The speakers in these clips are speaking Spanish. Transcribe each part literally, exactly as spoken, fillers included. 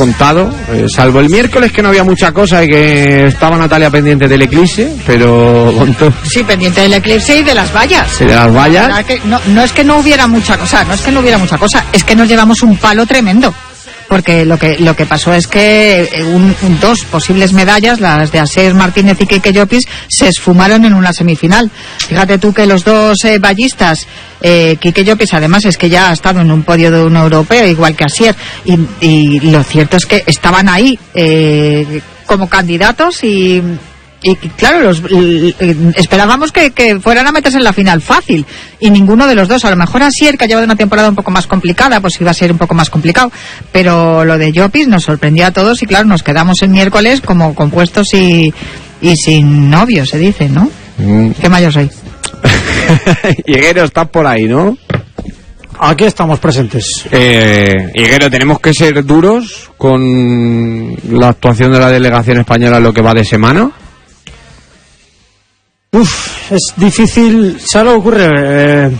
contado, eh, salvo el miércoles que no había mucha cosa y que estaba Natalia pendiente del eclipse, pero con todo... Sí, pendiente del eclipse y de las vallas. Sí, de las vallas. Que no, no es que no hubiera mucha cosa, no es que no hubiera mucha cosa, es que nos llevamos un palo tremendo. Porque lo que lo que pasó es que un, un, dos posibles medallas, las de Asier Martínez y Quique Llopis, se esfumaron en una semifinal. Fíjate tú que los dos eh, vallistas, eh, Quique Llopis además es que ya ha estado en un podio de un europeo, igual que Asier, y, y lo cierto es que estaban ahí eh, como candidatos y... Y claro, los, l, l, esperábamos que, que fueran a meterse en la final fácil, y ninguno de los dos. A lo mejor Asier, que ha llevado una temporada un poco más complicada, pues iba a ser un poco más complicado, pero lo de Llopis nos sorprendió a todos y claro, nos quedamos el miércoles como compuestos y, y sin novio, se dice, ¿no? Mm. Qué mayor soy. Higuero, estás por ahí, ¿no? Aquí estamos presentes. Eh, Higuero, tenemos que ser duros con la actuación de la delegación española en lo que va de semana. Uf, es difícil. ¿Sabes lo que ocurre? Eh,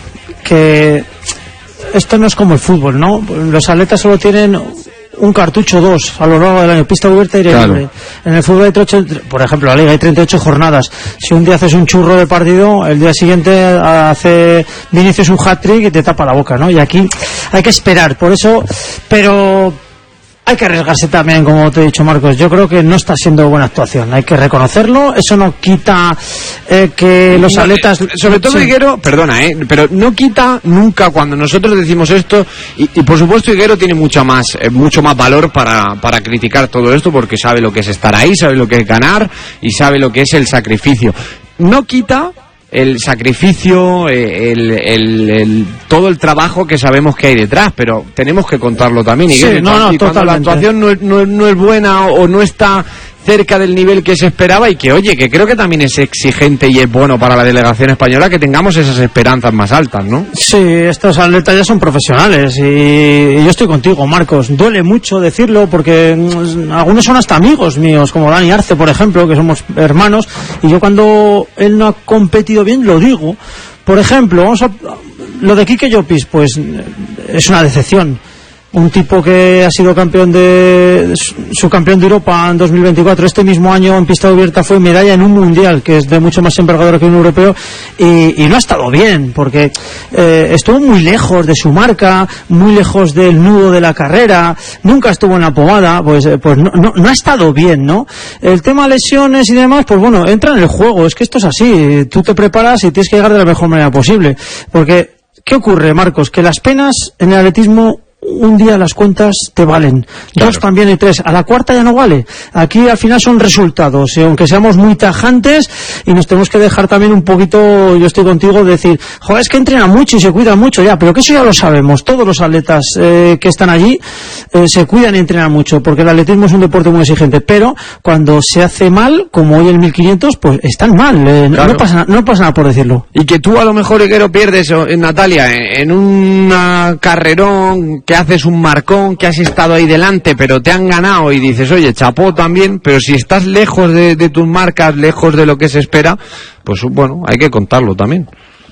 que esto no es como el fútbol, ¿no? Los atletas solo tienen un cartucho, dos, a lo largo del año, pista abierta y libre. Claro. En el fútbol hay treinta y ocho, por ejemplo, la liga hay treinta y ocho jornadas. Si un día haces un churro de partido, el día siguiente hace Vinicius un hat-trick y te tapa la boca, ¿no? Y aquí hay que esperar, por eso, pero... hay que arriesgarse también, como te he dicho, Marcos. Yo creo que no está siendo buena actuación, hay que reconocerlo. Eso no quita eh, que los no, atletas... Sobre todo, sí. Higuero, perdona, eh, pero no quita nunca cuando nosotros decimos esto, y, y por supuesto Higuero tiene mucho más, eh, mucho más valor para, para criticar todo esto, porque sabe lo que es estar ahí, sabe lo que es ganar, y sabe lo que es el sacrificio. No quita... el sacrificio, el, el, el, todo el trabajo que sabemos que hay detrás, pero tenemos que contarlo también. Y, sí, que, no, no, y cuando la actuación no, no, no es buena o no está cerca del nivel que se esperaba, y que, oye, que creo que también es exigente y es bueno para la delegación española que tengamos esas esperanzas más altas, ¿no? Sí, estos atletas ya son profesionales y, y yo estoy contigo, Marcos. Duele mucho decirlo porque mm, algunos son hasta amigos míos, como Dani Arce, por ejemplo, que somos hermanos, y yo cuando él no ha competido bien lo digo. Por ejemplo, vamos a, lo de Quique Llopis, pues es una decepción. Un tipo que ha sido campeón de subcampeón de Europa en dos mil veinticuatro, este mismo año en pista abierta fue medalla en un mundial, que es de mucho más envergadura que un europeo, y, y no ha estado bien, porque eh, estuvo muy lejos de su marca, muy lejos del nudo de la carrera, nunca estuvo en la pomada, pues, pues no, no, no ha estado bien, ¿no? El tema lesiones y demás, pues bueno, entra en el juego, es que esto es así, tú te preparas y tienes que llegar de la mejor manera posible, porque ¿qué ocurre, Marcos? Que las penas en el atletismo, un día las cuentas te valen, claro. Dos también y tres, a la cuarta ya no vale. Aquí al final son resultados, y aunque seamos muy tajantes, y nos tenemos que dejar también un poquito, yo estoy contigo, de decir, joder, es que entrenan mucho y se cuidan mucho, ya, pero que eso ya lo sabemos, todos los atletas eh, que están allí eh, se cuidan y entrenan mucho, porque el atletismo es un deporte muy exigente, pero cuando se hace mal, como hoy en mil quinientos, pues están mal, eh, claro. no, pasa, no pasa nada por decirlo. Y que tú a lo mejor, Higuero, pierdes, eh, Natalia, en, en un carrerón, que haces un marcón, que has estado ahí delante, pero te han ganado y dices, oye, chapó también, pero si estás lejos de, de tus marcas, lejos de lo que se espera, pues bueno, hay que contarlo también.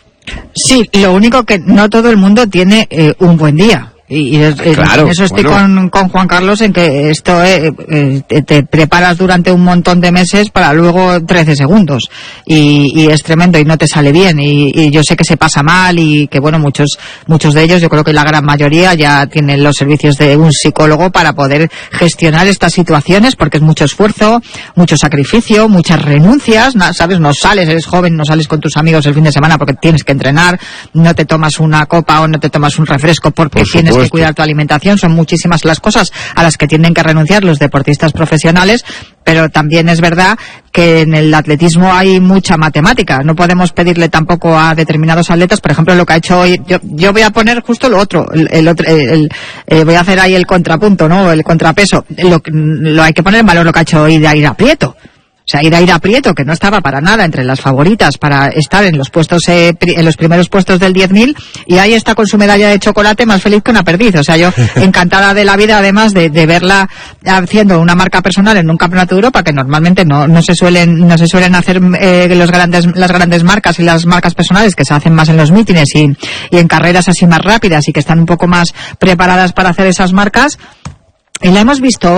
Sí, lo único que no todo el mundo tiene eh, un buen día. Y, y es, claro, en eso estoy bueno. con, con Juan Carlos, en que esto eh, eh, te, te preparas durante un montón de meses para luego trece segundos y, y es tremendo y no te sale bien y, y yo sé que se pasa mal y que bueno, muchos muchos de ellos, yo creo que la gran mayoría ya tienen los servicios de un psicólogo para poder gestionar estas situaciones, porque es mucho esfuerzo, mucho sacrificio, muchas renuncias, ¿sabes? No sales, eres joven, no sales con tus amigos el fin de semana porque tienes que entrenar, no te tomas una copa o no te tomas un refresco porque Por tienes que cuidar tu alimentación. Son muchísimas las cosas a las que tienen que renunciar los deportistas profesionales, pero también es verdad que en el atletismo hay mucha matemática. No podemos pedirle tampoco a determinados atletas, por ejemplo, lo que ha hecho hoy. Yo, yo voy a poner justo lo otro, el, el otro, el, el, eh, voy a hacer ahí el contrapunto, ¿no? El contrapeso. Lo, lo hay que poner en valor lo que ha hecho hoy Iraida Prieto. O sea, Iraida Prieto, que no estaba para nada entre las favoritas para estar en los puestos eh, pri, en los primeros puestos del diez mil, y ahí está con su medalla de chocolate más feliz que una perdiz. O sea, yo encantada de la vida, además de, de verla haciendo una marca personal en un campeonato de Europa, que normalmente no, no se suelen no se suelen hacer eh, los grandes las grandes marcas y las marcas personales, que se hacen más en los mítines y, y en carreras así más rápidas y que están un poco más preparadas para hacer esas marcas. Y la hemos visto